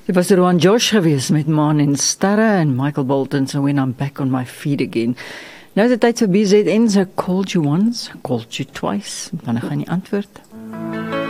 Dit was Rowan Josh geweest met Maan en Sterre en Michael Bolton se When I'm Back on My Feet Again. Nou is dit tyd vir BZN se Called You Once, Called You Twice. Dan gaan jy antwoord.